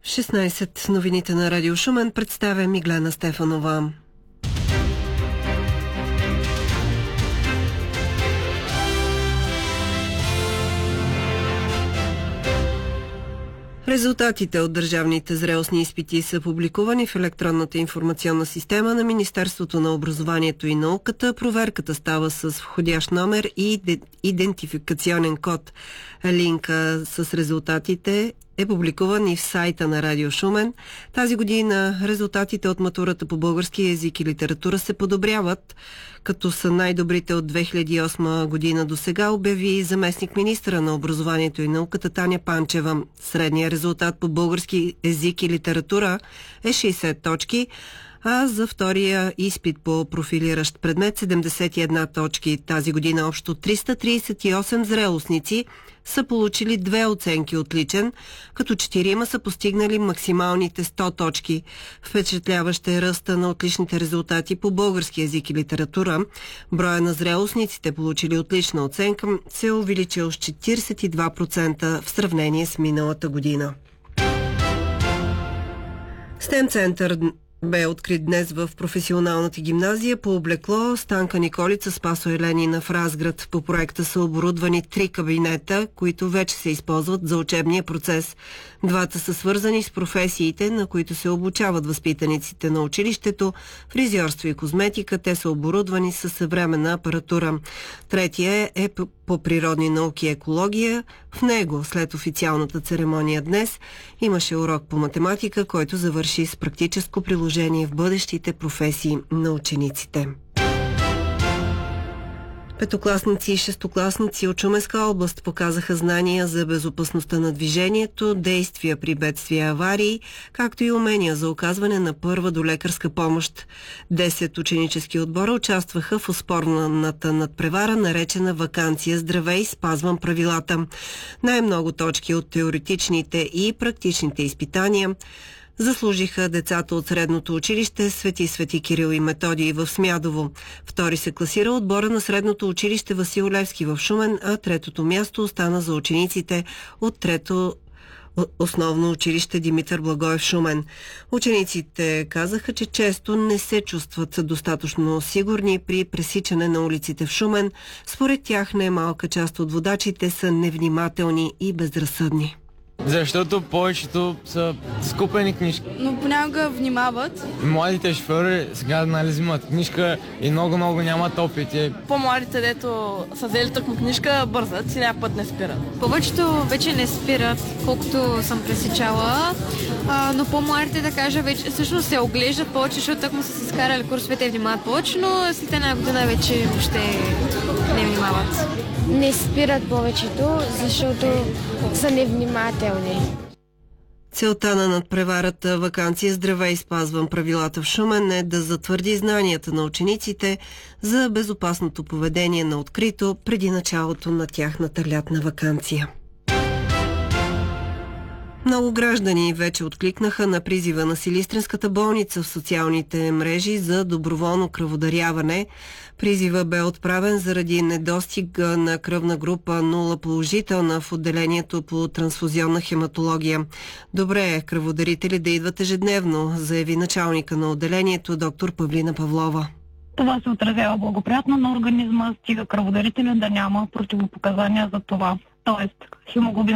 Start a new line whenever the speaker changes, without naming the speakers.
16 новините на Радио Шумен представя Миглена Стефанова. Резултатите от държавните зрелостни изпити са публикувани в електронната информационна система на Министерството на образованието и науката. Проверката става с входящ номер и идентификационен код. Линка с резултатите е публикуван и в сайта на Радио Шумен. Тази година резултатите от матурата по български език и литература се подобряват, като са най-добрите от 2008 година до сега, обяви заместник министра на образованието и науката Таня Панчева. Средният резултат по български език и литература е 60 точки, а за втория изпит по профилиращ предмет 71 точки. Тази година общо 338 зрелостници са получили 2 оценки отличен, като 4 са постигнали максималните 100 точки. Впечатляващ е ръста на отличните резултати по български език и литература. Броя на зрелостниците, получили отлична оценка, се е увеличил с 42% в сравнение с миналата година. STEM център бе открит днес в професионалната гимназия по облекло Станка Николица Спасо Еленина в Разград. По проекта са оборудвани 3 кабинета, които вече се използват за учебния процес. Двата са свързани с професиите, на които се обучават възпитаниците на училището, фризьорство и козметика. Те са оборудвани със съвременна апаратура. Третия е по природни науки и екология. В него, след официалната церемония днес, имаше урок по математика, който завърши с практическо приложение в бъдещите професии на учениците. Петокласници и шестокласници от Шуменска област показаха знания за безопасността на движението, действия при бедствия и аварии, както и умения за оказване на първа долекарска помощ. 10 ученически отбора участваха в оспорната надпревара, наречена "Ваканция здравей, спазвам правилата". Най-много точки от теоретичните и практичните изпитания заслужиха децата от средното училище Свети Кирил и Методий в Смядово. Втори се класира отбора на средното училище Васил Левски в Шумен, а третото място остана за учениците от трето основно училище Димитър Благоев Шумен. Учениците казаха, че често не се чувстват достатъчно сигурни при пресичане на улиците в Шумен. Според тях немалка част от водачите са невнимателни и безразсъдни.
Защото повечето са скупени книжки.
Но понякога внимават.
Младите шофьори сега взимат книжка и много нямат опит.
По-младите, дето са взели тъкмо книжка, бързат и някакъв път не спират.
Повечето вече не спират, колкото съм пресичала, но по-младите, да кажа, вече всъщност се оглеждат повече, защото тъкмо са си скарали курсовете и внимават повече, но след една година вече въобще не внимават.
Не спират повечето, защото са невнимателни.
Целта на надпреварата "Ваканция здравей, спазвам правилата" в Шумен е да затвърди знанията на учениците за безопасното поведение на открито преди началото на тяхната лятна ваканция. Много граждани вече откликнаха на призива на Силистренската болница в социалните мрежи за доброволно кръводаряване. Призива бе отправен заради недостига на кръвна група 0 положителна в отделението по трансфузионна хематология. Добре е кръводарители да идват ежедневно, заяви началника на отделението доктор Павлина Павлова.
Това се отразява благоприятно на организма, стига кръводарителя да няма противопоказания за това. Тоест, хемоглобин